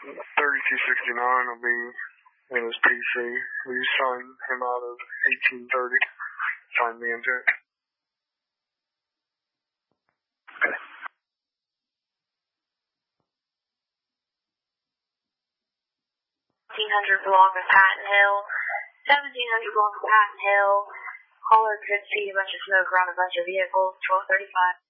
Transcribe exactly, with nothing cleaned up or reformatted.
thirty-two sixty-nine will be in his P C. Will you sign him out of eighteen thirty? Sign me into it. Okay. seventeen hundred belong to Patton Hill. seventeen hundred belong to Patton Hill. Caller could see a bunch of smoke around a bunch of vehicles. twelve thirty-five.